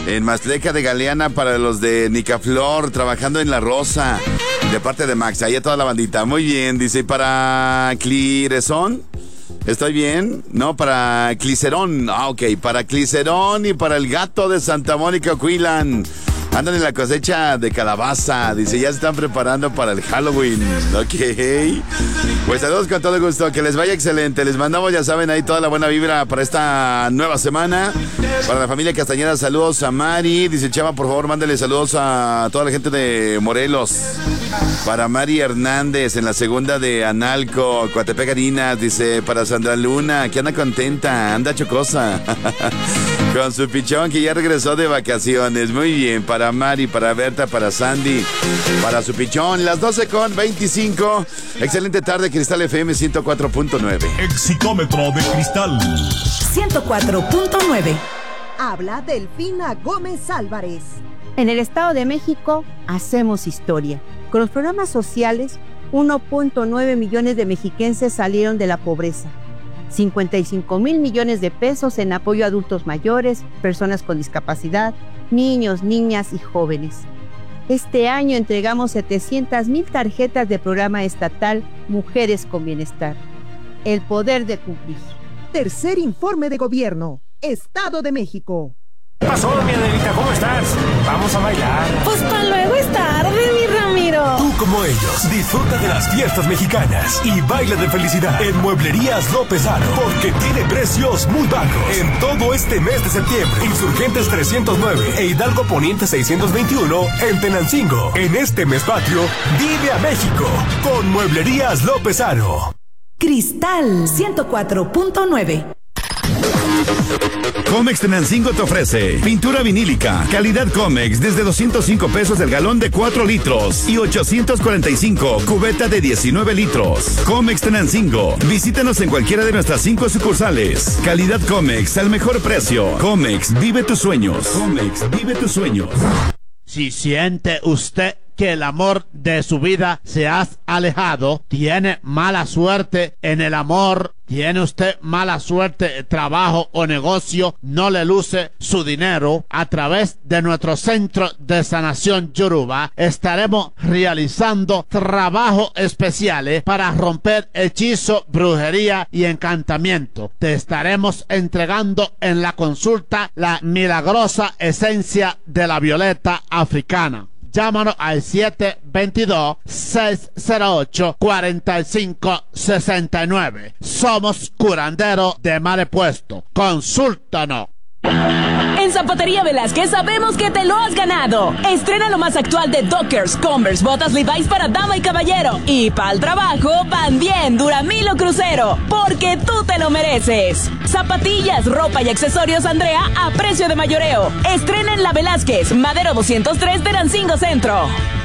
En Mazleca de Galeana para los de Nicaflor, trabajando en La Rosa. De parte de Max, ahí a toda la bandita. Muy bien, dice, para Cliresón. ¿Estoy bien? No, para Clicerón. Ah, ok, para Clicerón y para el gato de Santa Mónica, Cuilan. Andan en la cosecha de calabaza. Dice, ya se están preparando para el Halloween. Ok. Pues saludos con todo gusto. Que les vaya excelente. Les mandamos, ya saben, ahí toda la buena vibra para esta nueva semana. Para la familia Castañeda, saludos a Mari. Dice, Chava, por favor, mándale saludos a toda la gente de Morelos. Para Mari Hernández, en la segunda de Analco, Coatepec Harinas. Dice, para Sandra Luna, que anda contenta, anda chocosa. Con su pichón que ya regresó de vacaciones. Muy bien, para Mari, para Berta, para Sandy, para su pichón. Las 12:25. Excelente tarde, Cristal FM 104.9. Exitómetro de Cristal 104.9. Habla Delfina Gómez Álvarez. En el Estado de México hacemos historia. Con los programas sociales, 1.9 millones de mexiquenses salieron de la pobreza. 55,000 millones de pesos en apoyo a adultos mayores, personas con discapacidad, niños, niñas y jóvenes. Este año entregamos 700,000 tarjetas de programa estatal Mujeres con Bienestar. El poder de cumplir. Tercer informe de gobierno. Estado de México. ¿Qué pasó, mi Adelita? ¿Cómo estás? Vamos a bailar. Pues para luego es tarde, mi Ramiro. Tú como ellos, disfruta de las fiestas mexicanas y baila de felicidad en Mueblerías López Aro, porque tiene precios muy bajos en todo este mes de septiembre. Insurgentes 309 e Hidalgo Poniente 621 en Tenancingo. En este mes patrio, vive a México con Mueblerías López Aro. Cristal 104.9. Comex Tenancingo te ofrece pintura vinílica, calidad Comex desde 205 pesos el galón de 4 litros y 845 cubeta de 19 litros. Comex Tenancingo, visítanos en cualquiera de nuestras 5 sucursales. Calidad Comex al mejor precio. Comex, vive tus sueños. Comex, vive tus sueños. Si siente usted que el amor de su vida se ha alejado, tiene mala suerte en el amor, tiene usted mala suerte en trabajo o negocio, no le luce su dinero, a través de nuestro centro de sanación Yoruba estaremos realizando trabajos especiales para romper hechizo, brujería y encantamiento. Te estaremos entregando en la consulta la milagrosa esencia de la violeta africana. Llámanos al 722-608-4569. Somos curanderos de mal puesto. Consúltanos. En Zapatería Velázquez sabemos que te lo has ganado. Estrena lo más actual de Dockers, Converse, botas Levi's para dama y caballero. Y para el trabajo van bien Duramilo Crucero, porque tú te lo mereces. Zapatillas, ropa y accesorios Andrea a precio de mayoreo. Estrena en la Velázquez, Madero 203 de Tenancingo Centro.